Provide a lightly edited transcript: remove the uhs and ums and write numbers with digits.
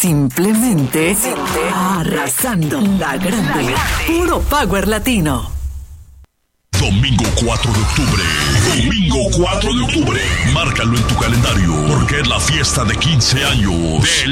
simplemente arrasando. La grande. Puro Power Latino. Domingo 4 de octubre. Domingo 4 de octubre. Márcalo en tu calendario, porque es la fiesta de 15 años de